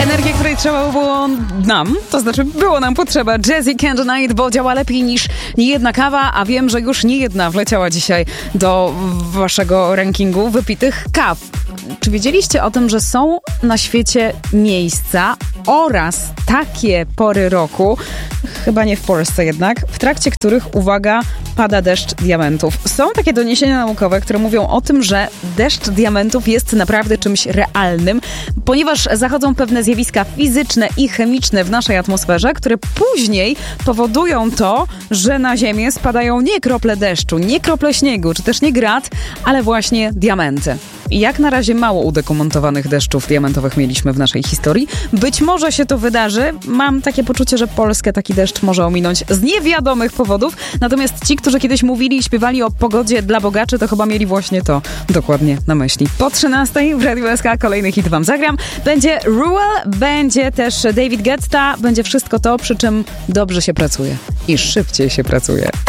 Energię, której trzeba było nam, to znaczy było nam potrzeba. Jazzy Candy Night, bo działa lepiej niż niejedna kawa, a wiem, że już niejedna wleciała dzisiaj do waszego rankingu wypitych kaw. Czy wiedzieliście o tym, że są na świecie miejsca oraz takie pory roku, chyba nie w Polsce jednak, w trakcie których, uwaga, pada deszcz diamentów. Są takie doniesienia naukowe, które mówią o tym, że deszcz diamentów jest naprawdę czymś realnym, ponieważ zachodzą pewne zjawiska fizyczne i chemiczne w naszej atmosferze, które później powodują to, że na Ziemię spadają nie krople deszczu, nie krople śniegu, czy też nie grad, ale właśnie diamenty. I jak na razie mało udokumentowanych deszczów diamentowych mieliśmy w naszej historii. Być może się to wydarzy. Mam takie poczucie, że Polskę taki deszcz może ominąć z niewiadomych powodów. Natomiast ci, którzy kiedyś mówili i śpiewali o pogodzie dla bogaczy, to chyba mieli właśnie to dokładnie na myśli. Po 13 w Radiu SK kolejny hit wam zagram. Będzie Ruel, będzie też David Guetta, będzie wszystko to, przy czym dobrze się pracuje i szybciej się pracuje.